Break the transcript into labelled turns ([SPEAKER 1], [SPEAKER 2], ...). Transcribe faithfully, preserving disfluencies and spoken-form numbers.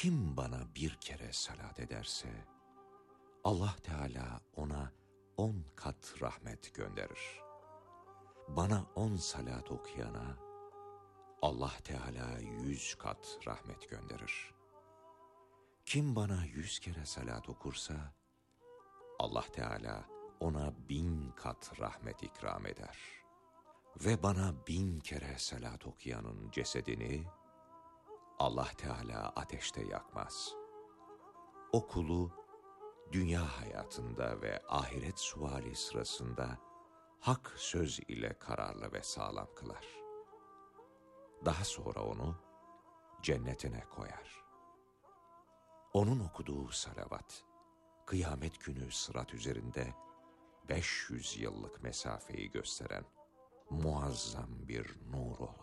[SPEAKER 1] Kim bana bir kere salat ederse, Allah Teala ona on kat rahmet gönderir. Bana on salat okuyana, Allah Teala yüz kat rahmet gönderir. Kim bana yüz kere salat okursa, Allah Teala ona bin kat rahmet ikram eder. Ve bana bin kere salat okuyanın cesedini, Allah Teala ateşte yakmaz. O kulu, dünya hayatında ve ahiret suali sırasında hak söz ile kararlı ve sağlam kılar. Daha sonra onu cennetine koyar. Onun okuduğu salavat, kıyamet günü sırat üzerinde beş yüz yıllık mesafeyi gösteren muazzam bir nur olur.